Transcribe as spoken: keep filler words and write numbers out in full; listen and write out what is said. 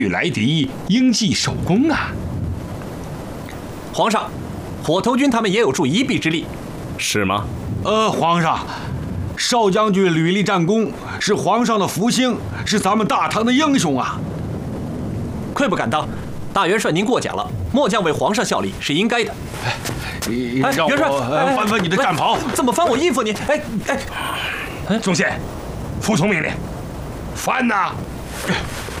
欲来敌，应记首功啊！ 皇上，火头军他们也有助一臂之力，是吗？ 呃，皇上，少将军屡立战功，是皇上的福星，是咱们大唐的英雄啊！ 愧不敢当，大元帅您过奖了，末将为皇上效力是应该的。 哎， 让元帅， 呃，翻翻你的战袍， 怎么翻我衣服你？哎哎， 宗宪，服从命令，翻呐！